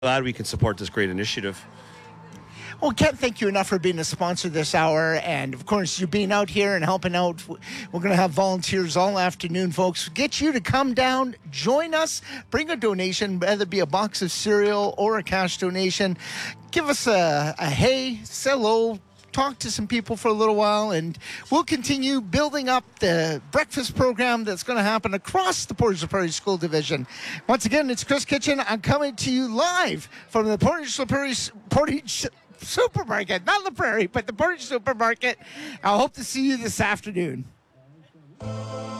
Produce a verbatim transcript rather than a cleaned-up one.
glad we can support this great initiative. Well, can't thank you enough for being a sponsor this hour. And, of course, you being out here and helping out. We're going to have volunteers all afternoon, folks. Get you to come down, join us, bring a donation, whether it be a box of cereal or a cash donation. Give us a, a hey, say hello, talk to some people for a little while, and we'll continue building up the breakfast program that's going to happen across the Portage Prairie School Division. Once again, it's Chris Kitchen. I'm coming to you live from the Portage Prairie Portage Supermarket, not the Prairie, but the Portage Supermarket. I hope to see you this afternoon.